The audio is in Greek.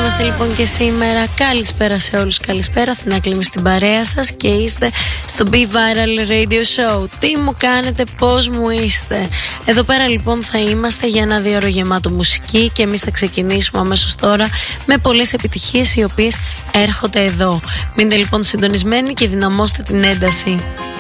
είμαστε λοιπόν και σήμερα. Καλησπέρα σε όλους, καλησπέρα. Αθηνά είμαι στην παρέα σας και είστε στο Be Viral Radio Show. Τι μου κάνετε, πώς μου είστε? Εδώ πέρα λοιπόν θα είμαστε για ένα 2 ώρο γεμάτο μουσική και εμείς θα ξεκινήσουμε αμέσως τώρα με πολλές επιτυχίες οι οποίες έρχονται εδώ. Μείνετε λοιπόν συντονισμένοι και δυναμώστε την ένταση.